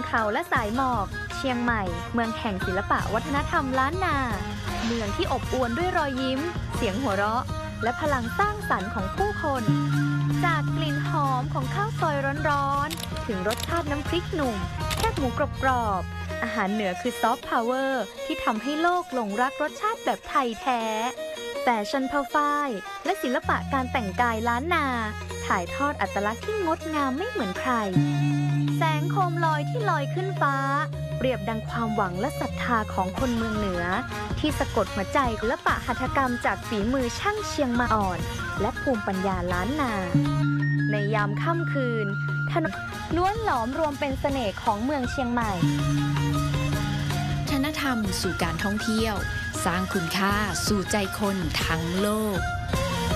เขาและสายหมอกเชียงใหม่เมืองแห่งศิลปะวัฒนธรรมล้านนาเมืองที่อบอวลด้วยรอยยิ้มเสียงหัวเราะและพลังสร้างสรรค์ของผู้คนจากกลิ่นหอมของข้าวซอยร้อนๆถึงรสชาติน้ำพริกหนุ่มแคบหมูกรอบๆอาหารเหนือคือซอฟต์พาวเวอร์ที่ทำให้โลกหลงรักรสชาติแบบไทยแท้แฟชั่นผ้าฝ้ายและศิลปะการแต่งกายล้านนาถ่ายทอดอัตลักษณ์ที่งดงามไม่เหมือนใครแสงโคมลอยที่ลอยขึ้นฟ้าเปรียบดังความหวังและศรัทธาของคนเมืองเหนือที่สะกดหัวใจศิลปะหัตถกรรมจากฝีมือช่างเชียงมาอ่อนและภูมิปัญญาล้านนาในยามค่ำคืนถนนล้วนหลอมรวมเป็นเสน่ห์ของเมืองเชียงใหม่วัฒนธรรมสู่การท่องเที่ยวสร้างคุณค่าสู่ใจคนทั้งโลก